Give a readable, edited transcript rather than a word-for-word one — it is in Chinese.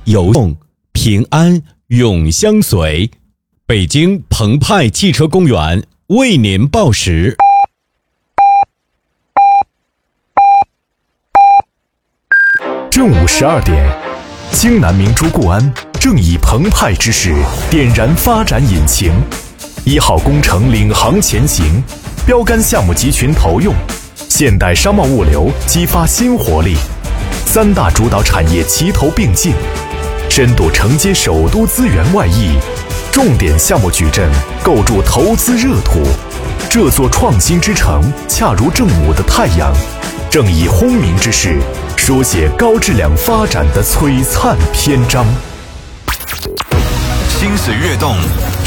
由动，平安永相随。北京澎湃汽车公园为您报时。 正午12点，京南明珠固安正以澎湃之势点燃发展引擎，1号工程领航前行，标杆项目集群投用，现代商贸物流激发新活力，3大主导产业齐头并进，深度承接首都资源外溢，重点项目矩阵构筑投资热土。这座创新之城恰如正午的太阳，正以轰鸣之势书写高质量发展的璀璨篇章。 心随跃动，